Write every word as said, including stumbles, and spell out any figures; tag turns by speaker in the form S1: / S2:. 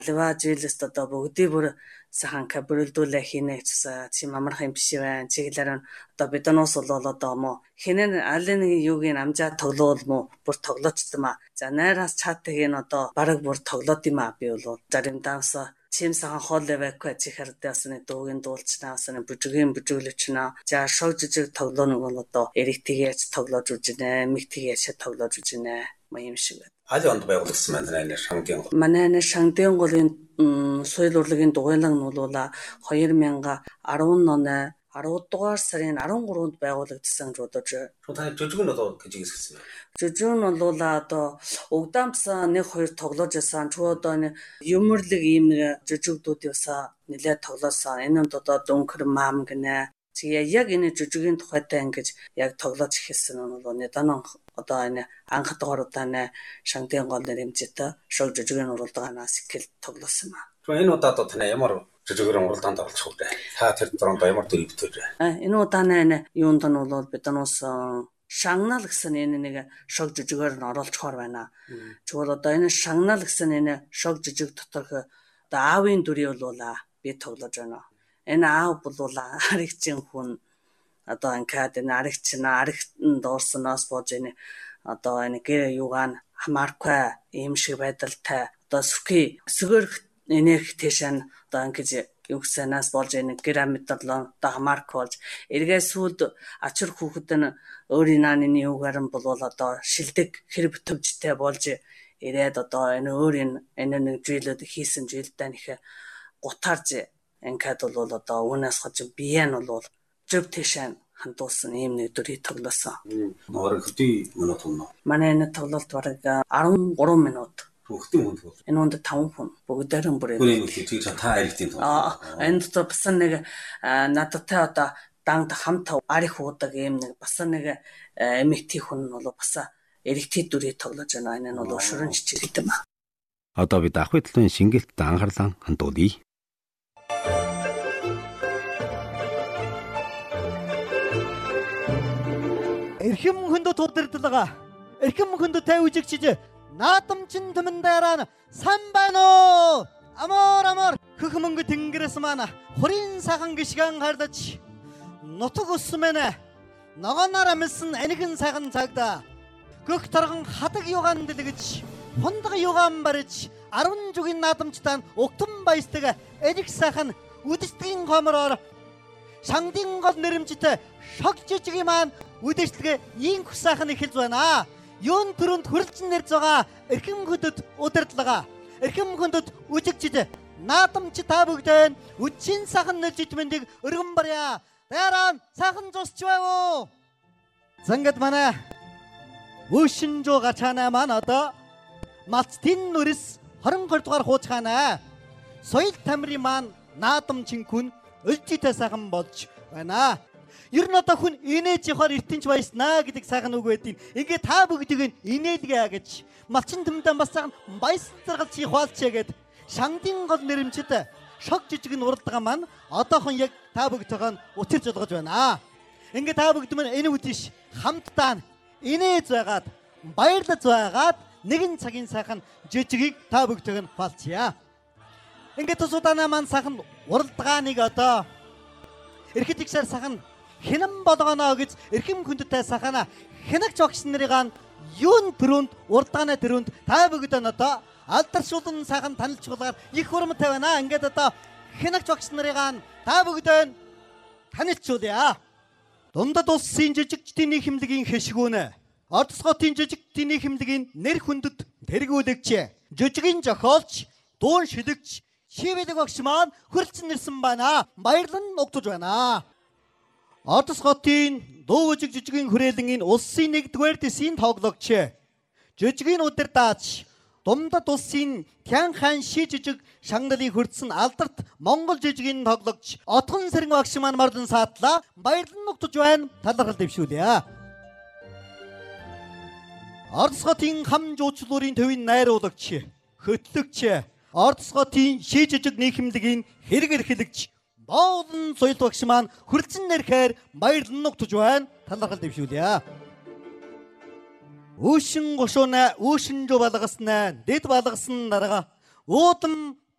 S1: Аливаа зүйлээс одоо бүгдийг бүр сайхан кабрилдуулаа хийнэ гэсэн чим амарх юм биш байна. Чиглэлээр нь одоо биднээс бол одоо мо хинэн алин нэг юуг нь амжаа тоглоул мо бүр тоглоочтой маа. За найраас чатыг нь одоо бараг бүр тоглоод юм аа би бол заримдаас чим сайхан хоол эвэква чихэрдээс нэг дуугийн дуулчнаас нэг бүжгийн бүжиглэгчнаа. За шог жижиг тоглоно бол одоо эрэгтэйгээс тоглож үжинэ, мэгтэйгээс тоглож үжинэ. Маяг юм шиг байна.
S2: Аль онд байгуулагдсан байна энэ шангын гол?
S1: Манай энэ шангын голын соёл урлагийн дугуйлан нь бол хоёр мянга арван оны арав дугаар сарын арван гуравнд байгуулагдсан гэж бодож байна.
S2: Таны жүжиг нь одоо гэж хэлсэн байна.
S1: Жүжиг нь бол одоо угдаамс нэг хоёр тоглож байсан. Ч одоо нэг юмрлэг ийм нэг жүжигдүүд ясаа нэлээд тоглосон. Энэ нь одоо дүнхэр маам гинэ. Тэгээ яг энэ жүжигийн тухайтай ингэж яг тоглож эхэлсэн нь бол нэдэн одоо энэ анх дугаар удаа нэ шангын гол нэрмжтэй шог жүжигийн уралдаанаас ихэл тоглосон юм.
S2: Тэгээ энэ удаад тань ямар жүжигээр уралдаанд оролцох вэ? Та тэр дөрөнд ямар дүр ивтэж вэ?
S1: А энэ удаа нэ юунд нь бол биднээс шагнал гэсэн энэ нэг шог жүжигээр нь оролцохоор байна. Чигвэл одоо энэ шагнал гэсэн энэ шог жүжиг доторх одоо аавын дүрийг бол би тоглож байна. Энэ аав бол аригчин хүн одоо ингээд энэ аригчин аригт доорсноос болж энэ одоо энэ гэр юугаан хамааргүй юм шиг байдалтай одоо сүхий сүгэр энерги тэшэн одоо ингэж югсанаас болж энэ гэр амьдлаа одоо хамааргүй болж эргээ сүлд ачир хүүхэд нь өөрийн нааны юугаар нь бол одоо шилдэг хэрэг төвчтэй болж ирээд одоо энэ өөрийн энэ нэг зүйлүүд хийсэн зүйлдээ нэх гутаарж ингээд бол одоо уунаас хож бие нь бол зөв тэшэн хандуулсан ийм нэг дүрийг тоглосон.
S2: Бараг хэдий минут өмнө.
S1: Манай энэ тоглолт бараг арван гурван минут.
S2: Хүүхдийн хүнд бол.
S1: Энэ хүнд таван хүн бүгдээрэн бүр.
S2: Бүрийн хийж та аригтын тоглолт.
S1: Аа энэ дотор бас нэг надтай одоо данг хамт арих уудаг ийм нэг бас нэг эмэгтэй хүн нь бол бас эрэгтэй дүрийг тоглож байна. Энэ нь бол шүрэн жижиг гэдэг юм аа.
S3: Одоо бид ах хөдөлгөөний шингэлтэд анхаарлаа хандуулъя.
S4: Эрхэм хүндэт удирдлага, эрхэм хүндэтэй үжигчиж, наадамчин түмэндээрээ сан байна уу? Амар амар хөхмөнгө тэнгэрээс маань хурийн сайхан гიშгэн хардаж нутаг усмэнэ. Ногооноор амилсан энэгэн сайхан цагдаа. Гөх тархан хадаг югаан дэлгэж, хундаг югаан бариж, арван жүгийн наадамчтан угтан баястаг энийг сайхан үдэштгийн хомроор шангын гол нэрмжтэй шог жижиг маань үдэшлэгээ ин хүсайхан эхэлж байна. Юун төрөнд хүрлжин нэрж байгаа эрхэм хүндэт удирдлага, эрхэм хүндэт үжигчид, наадамч та бүгдэн үдшин сайхан нэлжид мэндийг өргөн барья. Дээрaan сайхан зусч байв. Зангад манай өшин жоо гачаана маань одоо малцтын нүрс хорон хоёр дугаар хуучгаана. Соёл тамирын маань наадамчин хүн өлжитэй сайхан болж байна. Ер нь одоо хүн инээжихоор эртэнч баяснаа гэдэг сайхан үг байдیں۔ Ингээ та бүгдийг инээлгээ гэж малчин төмдөн бас сайхан баясцаргалж хуваалчаа гэд шангын гол нэрмжид шог жижиг нь уралдагаа маань одоохон яг та бүгдтэйгээ утирж олгож байна. Ингээ та бүгд маань энэ үтиш хамтдаа инээж байгаад баярлаж байгаад нэгэн цагийн сайхан жижигийг та бүгдтэйгээ хуваалцъя. Ингээ тусууданаа маань сайхан уралдагааныг одоо эрхэд ихсээр сайхан хинэн болгоно гэж эрхэм хүндэтэй сайхан хинагч багш нарын юун төрөнд уралдааны төрөнд та бүгд одоо алдаршуулан сайхан танилцуулгаар их хурамтай байна. Ингээд одоо хинагч багш нарын та бүгд танилцуулъя. Дундад улсын жижигчдийн нийгэмлэгийн хэшгүүнэ. Ордос хотын жижигчдийн нийгэмлэгийн нэр хүндэт тэргүүлэгч, жижигэн зохиолч, дуун шилэгч Шивэлэг багш маань хүрэлцэн нэрсэн байна. Баярлан угтаж байна. Ордос хотын дуу үжиг жижигэн хүрээлэн улсын нэгдүгээр дэсийн тоглогч, жижигэн удирдаач, Думдад улсын Тян хаан ши жижиг шагналыг хүртсэн алдарт Монгол жижигэн тоглогч Отгон Сэрэн багш маань марлан саадлаа. Баярлан угтаж байна. Талархал дэвшүүлье. Ордос хотын хам жуучлуурын төвийн найруулагч, хөтлөгч, Ордос хотын ши жижиг нийгэмлэгийн хэрэг эрхлэгч Боолн соёл багш маань хүрэлцэн нэрхээр баярлан угтаж байна. Талархал дэвшүүлье. Үүшин гошууна, үүшин жоо балгаснаа, дэд балгасан дарга уудам